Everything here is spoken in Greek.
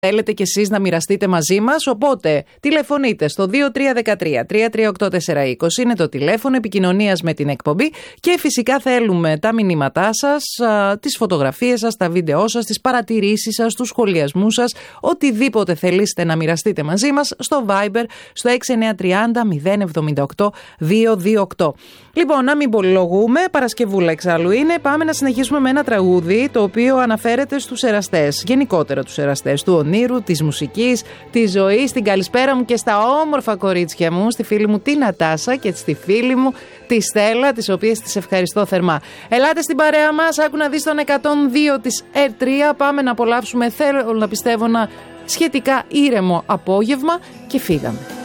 Θέλετε κι εσείς να μοιραστείτε μαζί μας, οπότε τηλεφωνείτε στο 2313-338-420, είναι το τηλέφωνο επικοινωνίας με την εκπομπή και φυσικά θέλουμε τα μηνύματά σας, τις φωτογραφίες σας, τα βίντεό σας, τις παρατηρήσεις σας, τους σχολιασμούς σας, οτιδήποτε θελήσετε να μοιραστείτε μαζί μας στο Viber στο 6930 078 228. Λοιπόν, να μην πολυλογούμε, Παρασκευούλα εξάλλου είναι, πάμε να συνεχίσουμε με ένα τραγούδι το οποίο αναφέρεται στους εραστές, γενικότερα τους εραστές του ονείρου, της μουσικής, της ζωής. Την καλησπέρα μου και στα όμορφα κορίτσια μου, στη φίλη μου τη Νατάσα και στη φίλη μου τη Στέλλα, τις οποίες τις ευχαριστώ θερμά. Ελάτε στην παρέα μας, άκου να δεις τον 102 της R3, πάμε να απολαύσουμε, θέλω να πιστεύω, ένα σχετικά ήρεμο απόγευμα και φύγαμε.